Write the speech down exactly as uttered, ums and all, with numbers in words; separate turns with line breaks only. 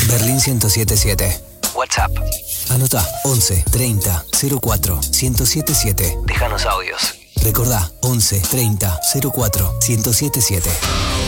Berlín ciento siete siete. WhatsApp. Anota once treinta cero cuatro ciento setenta y siete. Déjanos audios. Recordá once treinta cero cuatro ciento setenta y siete.